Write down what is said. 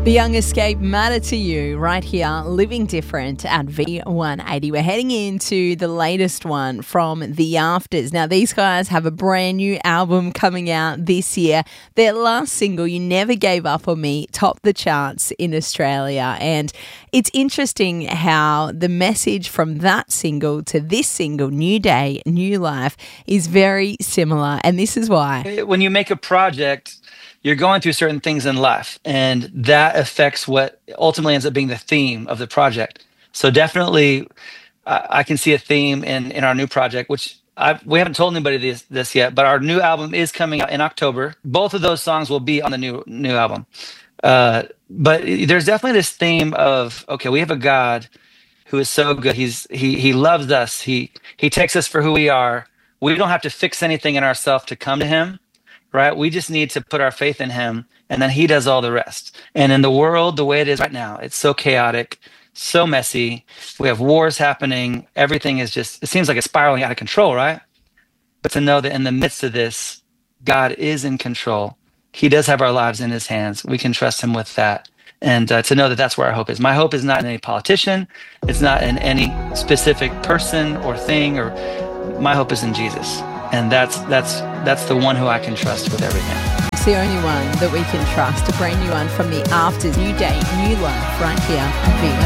The Young Escape, Matter to You, right here, Living Different at V180. We're heading into the latest one from The Afters. Now, these guys have a brand new album coming out this year. Their last single, You Never Gave Up On Me, topped the charts in Australia. And it's interesting how the message from that single to this single, New Day, New Life, is very similar. And this is why. When you make a project, you're going through certain things in life, and that affects what ultimately ends up being the theme of the project. So definitely, I can see a theme in our new project, which we haven't told anybody this yet, but our new album is coming out in October. Both of those songs will be on the new album. But there's definitely this theme of, okay, we have a God who is so good. He loves us. He takes us for who we are. We don't have to fix anything in ourselves to come to him. Right? We just need to put our faith in him, and then he does all the rest. And in the world, the way it is right now, it's so chaotic, so messy. We have wars happening. Everything is just, it seems like it's spiraling out of control, right? But to know that in the midst of this, God is in control. He does have our lives in his hands. We can trust him with that. And to know that that's where our hope is. My hope is not in any politician. It's not in any specific person or thing. Or my hope is in Jesus. And that's the one who I can trust with everything. It's the only one that we can trust. A brand new one from The Afters, New Day, New Life, right here at V1.